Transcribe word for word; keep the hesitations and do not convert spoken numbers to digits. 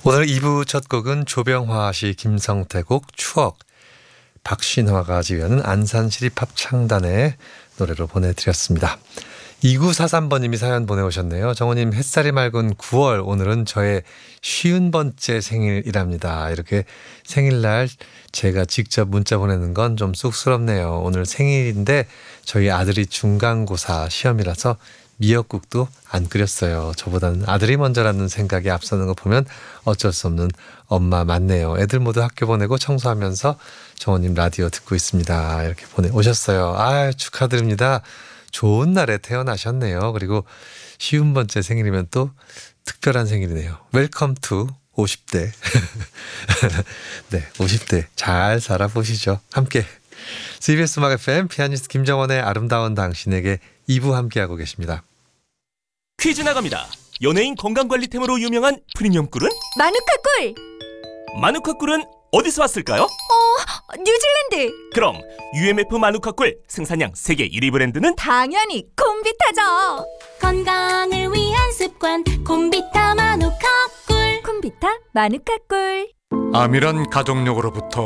오늘 이 부 첫 곡은 조병화 씨, 김성태 곡 추억, 박신화가 지휘하는 안산시립합창단의 노래로 보내드렸습니다. 이구사삼 번님이 사연 보내오셨네요. 정호님, 햇살이 맑은 구월, 오늘은 저의 쉰 번째 생일이랍니다. 이렇게 생일날 제가 직접 문자 보내는 건 좀 쑥스럽네요. 오늘 생일인데 저희 아들이 중간고사 시험이라서 미역국도 안 끓였어요. 저보다는 아들이 먼저라는 생각이 앞서는 거 보면 어쩔 수 없는 엄마 맞네요. 애들 모두 학교 보내고 청소하면서 정호님 라디오 듣고 있습니다. 이렇게 보내오셨어요. 아, 축하드립니다. 좋은 날에 태어나셨네요. 그리고 쉬운 번째 생일이면 또 특별한 생일이네요. 웰컴 투 오십 대. 네, 오십 대 잘 살아보시죠. 함께 씨비에스 음악 에프엠 피아니스트 김정원의 아름다운 당신에게 이 부 함께하고 계십니다. 퀴즈 나갑니다. 연예인 건강관리템으로 유명한 프리미엄 꿀은? 마누카 꿀! 마누카 꿀은 어디서 왔을까요? 어, 뉴질랜드! 그럼 유엠에프 마누카 꿀 생산량 세계 일 위 브랜드는? 당연히 콤비타죠! 건강을 위한 습관 콤비타 마누카 꿀. 콤비타 마누카 꿀. 아미란 가족력으로부터